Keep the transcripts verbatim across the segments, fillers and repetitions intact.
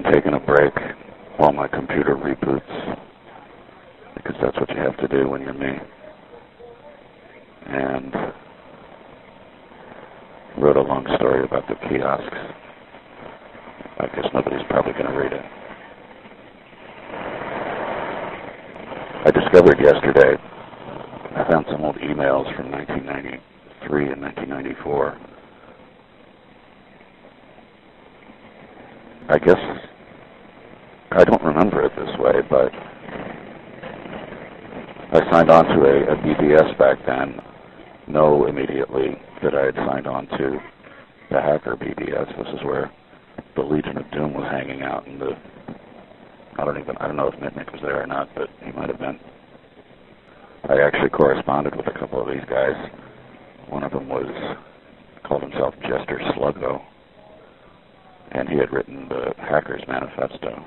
taking a break while my computer reboots, because that's what you have to do when you're me. And wrote a long story about the kiosks. I guess nobody's probably going to read it. I discovered yesterday, I found some old emails from nineteen ninety-three and nineteen ninety-four. I guess I don't remember it this way, but I signed on to a, a B B S back then. Know immediately that I had signed on to the hacker B B S. This is where the Legion of Doom was hanging out, and the I don't even I don't know if Mitnick was there or not, but he might have been. I actually corresponded with a couple of these guys. One of them was called himself Jester Sluggo, and he had written the Hacker's Manifesto.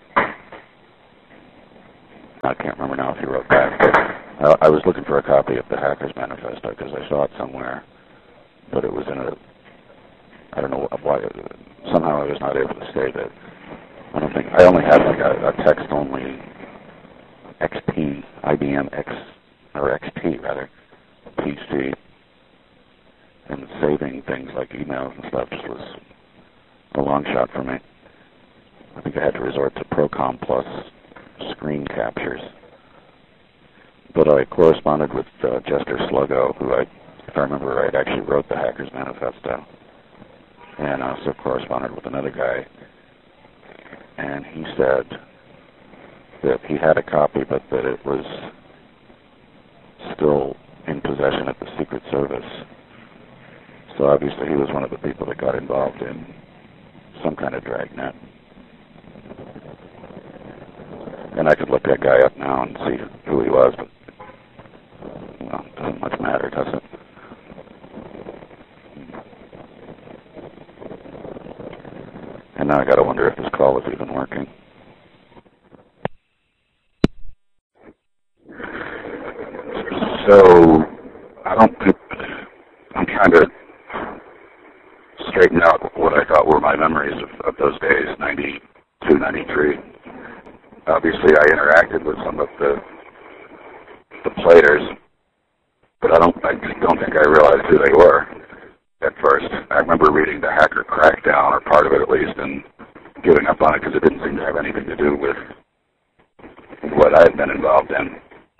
I can't remember now if he wrote back, but I, I was looking for a copy of the Hacker's Manifesto because I saw it somewhere, but it was in a, I don't know why, somehow I was not able to save it. I don't think, I only had like a, a text-only X P, I B M X, or X P rather, P C, and saving things like emails and stuff just was a long shot for me. I think I had to resort to Procom Plus screen captures. But I corresponded with uh, Jester Sluggo, who I, if I remember right, actually wrote the Hacker's Manifesto. And I also corresponded with another guy, and he said that he had a copy, but that it was still in possession at the Secret Service. So obviously he was one of the people that got involved in some kind of dragnet. And I could look that guy up now and see who he was, but well, it doesn't much matter, does it? And now I gotta wonder if this call is even working. So, I don't think, I'm trying to straighten out what I thought were my memories of, of those days, ninety-two, ninety-three. Obviously, I interacted with some of the the players, but I don't, I don't think I realized who they were at first. I remember reading the Hacker Crackdown, or part of it at least, and giving up on it because it didn't seem to have anything to do with what I had been involved in.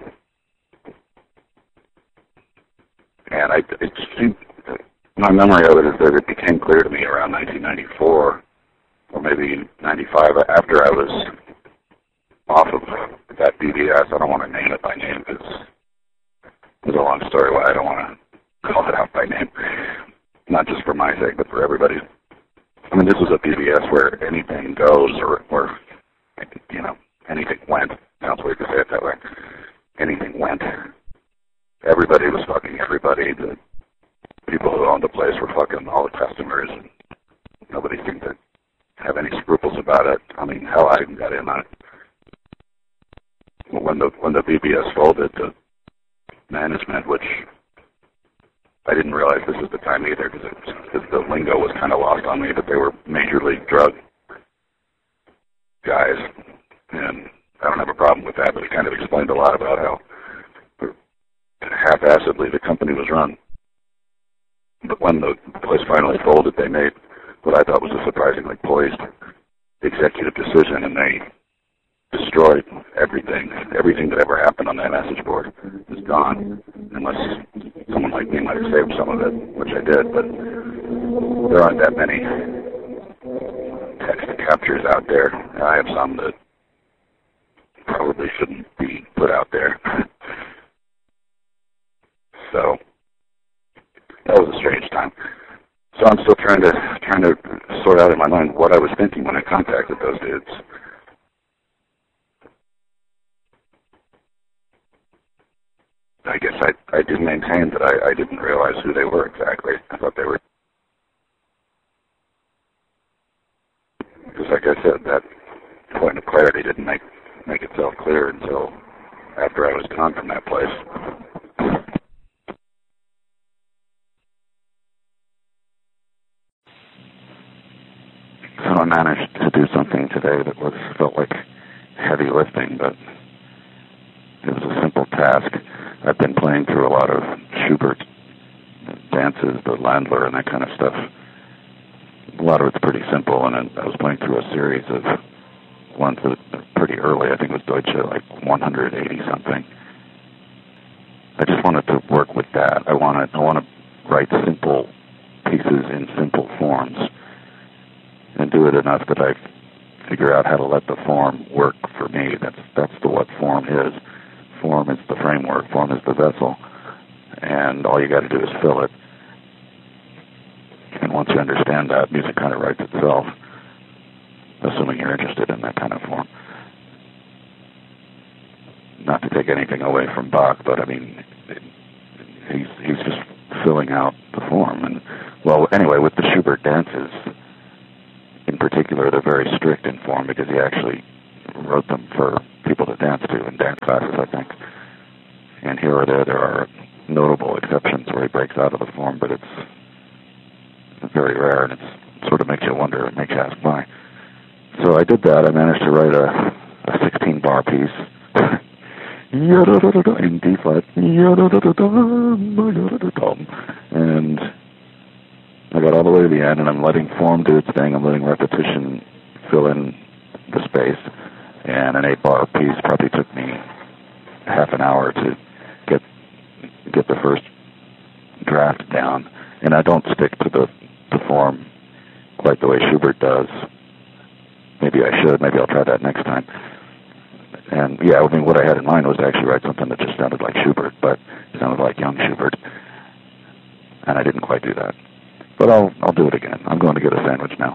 And I, it seemed, my memory of it is that it became clear to me around nineteen ninety-four, or maybe ninety-five, after I was off of that B B S. I don't want to name it by name because there's a long story why I don't want to call it out by name. Not just for my sake, but for everybody's. I mean, this was a B B S where anything goes, or, or you know, anything went. Sounds weird to say it that way. Anything went. Everybody was fucking everybody. The people who owned the place were fucking all the customers, and nobody seemed to have any scruples about it. I mean, hell, I even got in on it. When the when the B B S folded, the management, which I didn't realize this was the time either, because the lingo was kind of lost on me, but they were major league drug guys, and I don't have a problem with that, but it kind of explained a lot about how half-assedly the company was run. But when the place finally folded, they made what I thought was a surprisingly poised executive decision, and they destroyed everything. Everything that ever happened on that message board is gone, unless someone like me might have saved some of it, which I did, but there aren't that many text captures out there. I have some that probably shouldn't be put out there. So that was a strange time. So I'm still trying to trying to sort out in my mind what I was thinking when I contacted those dudes. I guess I, I did maintain that I, I didn't realize who they were exactly. I thought they were, because like I said, that point of clarity didn't make, make itself clear until after I was gone from that place. I managed to do something today that was felt like heavy lifting, but it was a simple task. I've been playing through a lot of Schubert dances, the Landler and that kind of stuff. A lot of it's pretty simple, and I was playing through a series of ones that are pretty early. I think it was Deutsche, like one hundred eighty something. I just wanted to work with that. I wanted, I want to write simple pieces in simple forms and do it enough that I figure out how to let the form work for me. That's that's the what form is. Form is the framework. Form is the vessel. And all you got to do is fill it. And once you understand that, music kind of writes itself, assuming you're interested in that kind of form. Not to take anything away from Bach, but I mean, he's he's just filling out the form. And well, anyway, with the Schubert dances, in particular, they're very strict in form because he actually wrote them for people to dance to in dance classes, I think. And here or there, there are notable exceptions where he breaks out of the form, but it's very rare, and it sort of makes you wonder, it makes you ask why. So I did that. I managed to write a, a sixteen-bar piece in D flat, and I got all the way to the end, and I'm letting form do its thing. I'm letting repetition fill in the space, and an eight-bar piece probably took me half an hour to get get the first draft down. And I don't stick to the, the form quite the way Schubert does. Maybe I should. Maybe I'll try that next time. And yeah, I mean, what I had in mind was to actually write something that just sounded like Schubert, but sounded like young Schubert. And I didn't quite do that. But I'll I'll do it again. I'm going to get a sandwich now.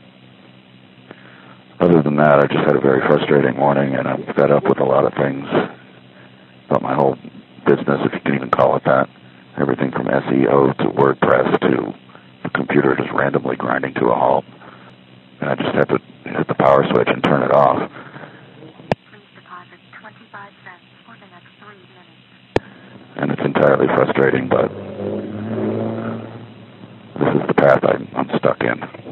Other than that, I just had a very frustrating morning, and I'm fed up with a lot of things about my whole business, if you can even call it that. Everything from S E O to WordPress to the computer just randomly grinding to a halt. And I just had to hit the power switch and turn it off. Please deposit twenty-five cents for the next three minutes. And it's entirely frustrating, but this is the path I'm, I'm stuck in.